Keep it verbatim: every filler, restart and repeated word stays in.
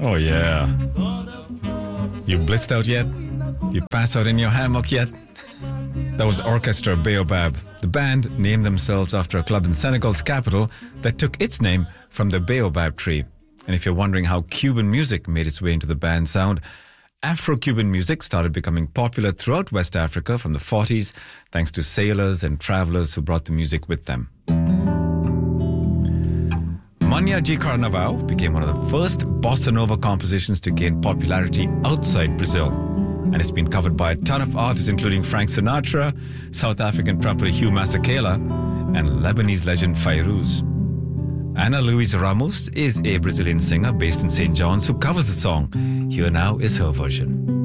Oh, yeah. You blitzed out yet? You pass out in your hammock yet? That was Orchestra Baobab. The band named themselves after a club in Senegal's capital that took its name from the baobab tree. And if you're wondering how Cuban music made its way into the band sound, Afro-Cuban music started becoming popular throughout West Africa from the forties, thanks to sailors and travelers who brought the music with them. Manhã de Carnaval became one of the first bossa nova compositions to gain popularity outside Brazil. And it's been covered by a ton of artists, including Frank Sinatra, South African trumpeter Hugh Masekela, and Lebanese legend Fairuz. Ana Luisa Ramos is a Brazilian singer based in Saint John's who covers the song. Here now is her version.